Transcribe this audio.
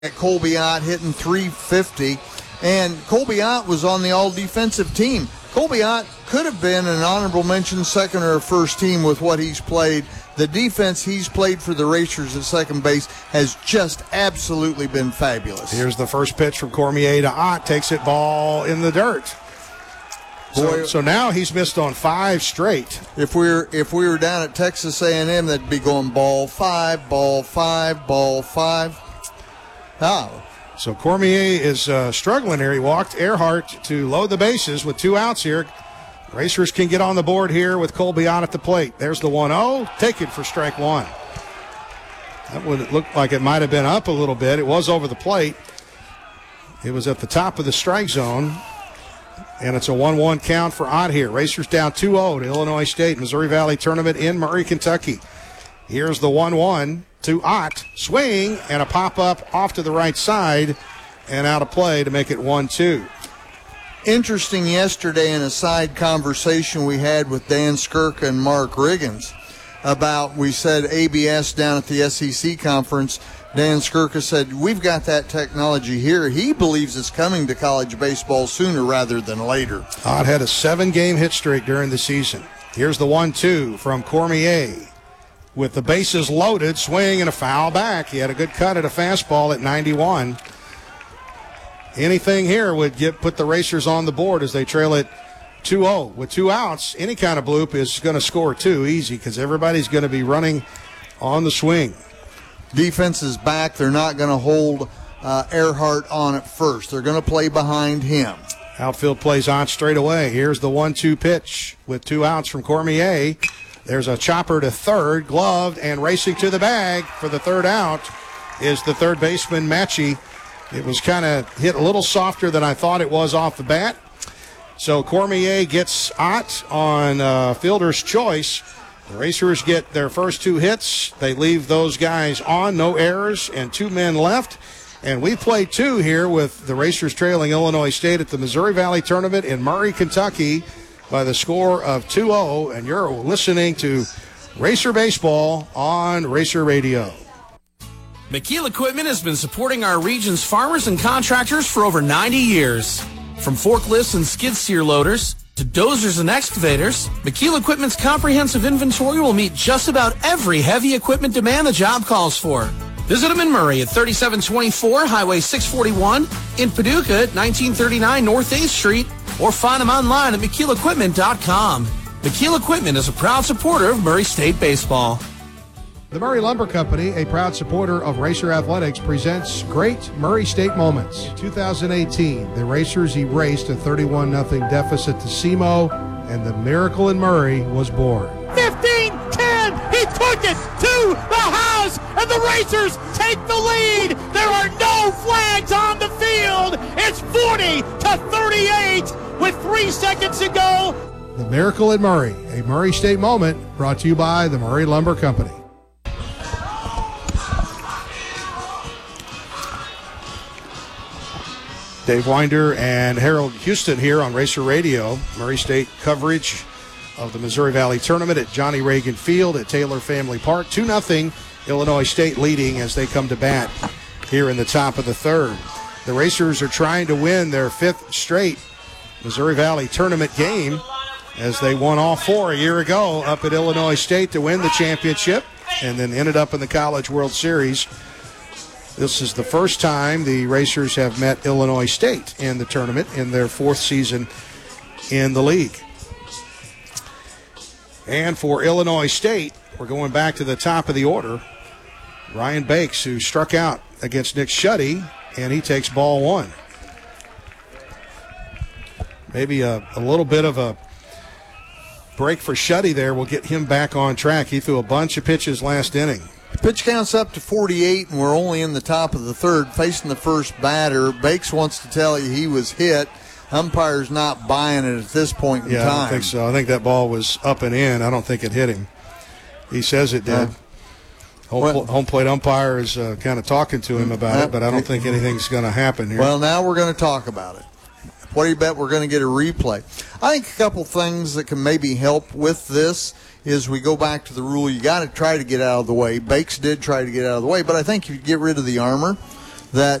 Colby Ott hitting .350, and Colby Ott was on the all-defensive team. Colby Ott could have been an honorable mention second or first team with what he's played. The defense he's played for the Racers at second base has just absolutely been fabulous. Here's the first pitch from Cormier to Ott. Takes it, ball in the dirt. So now he's missed on 5 straight. If we were down at Texas A&M, that'd be going ball 5, ball 5, ball 5. Oh. So Cormier is struggling here. He walked Earhart to load the bases with 2 outs here. Racers can get on the board here with Colby Ott at the plate. There's the 1-0. Take it for strike 1. That would look like it might have been up a little bit. It was over the plate. It was at the top of the strike zone. And it's a 1-1 count for Ott here. Racers down 2-0 to Illinois State, Missouri Valley Tournament in Murray, Kentucky. Here's the 1-1 to Ott. Swing and a pop-up off to the right side and out of play to make it 1-2. Interesting yesterday in a side conversation we had with Dan Skirka and Mark Riggins about, we said ABS down at the SEC conference. Dan Skirka said, we've got that technology here. He believes it's coming to college baseball sooner rather than later. Ott had a 7-game hit streak during the season. Here's the 1-2 from Cormier. With the bases loaded, swing and a foul back. He had a good cut at a fastball at 91. Anything here would put the Racers on the board as they trail it 2-0. With 2 outs, any kind of bloop is going to score 2 easy because everybody's going to be running on the swing. Defense is back. They're not going to hold Earhart on at first. They're going to play behind him. Outfield plays on straight away. Here's the 1-2 pitch with 2 outs from Cormier. There's a chopper to third, gloved, and racing to the bag for the 3rd out is the third baseman, Matchie. It was kind of hit a little softer than I thought it was off the bat. So Cormier gets Ott on fielder's choice. The Racers get their first 2 hits. They leave those guys on, no errors, and 2 men left. And we play 2 here with the Racers trailing Illinois State at the Missouri Valley Tournament in Murray, Kentucky by the score of 2-0. And you're listening to Racer Baseball on Racer Radio. McKeel Equipment has been supporting our region's farmers and contractors for over 90 years. From forklifts and skid steer loaders to dozers and excavators, McKeel Equipment's comprehensive inventory will meet just about every heavy equipment demand the job calls for. Visit them in Murray at 3724 Highway 641, in Paducah at 1939 North 8th Street, or find them online at McKeelEquipment.com. McKeel Equipment is a proud supporter of Murray State Baseball. The Murray Lumber Company, a proud supporter of Racer Athletics, presents great Murray State moments. In 2018, the Racers erased a 31-0 deficit to SEMO, and the miracle in Murray was born. 15-10, he took it to the house, and the Racers take the lead. There are no flags on the field. It's 40-38 with 3 seconds to go. The miracle in Murray, a Murray State moment, brought to you by the Murray Lumber Company. Dave Winder and Harold Houston here on Racer Radio. Murray State coverage of the Missouri Valley Tournament at Johnny Reagan Field at Taylor Family Park. 2-0 Illinois State leading as they come to bat here in the top of the 3rd. The Racers are trying to win their 5th straight Missouri Valley Tournament game as they won all 4 a year ago up at Illinois State to win the championship and then ended up in the College World Series. This is the first time the Racers have met Illinois State in the tournament in their 4th season in the league. And for Illinois State, we're going back to the top of the order. Ryan Bakes, who struck out against Nick Schutte, and he takes ball 1. Maybe a little bit of a break for Schutte there will get him back on track. He threw a bunch of pitches last inning. Pitch count's up to 48, and we're only in the top of the 3rd, facing the first batter. Bakes wants to tell you he was hit. Umpire's not buying it at this point in time. I don't think so. I think that ball was up and in. I don't think it hit him. He says it did. Home plate umpire is kind of talking to him about it, but I don't think anything's going to happen here. Well, now we're going to talk about it. What do you bet we're going to get a replay? I think a couple things that can maybe help with this is we go back to the rule. You got to try to get out of the way. Bakes did try to get out of the way, but I think you get rid of the armor. that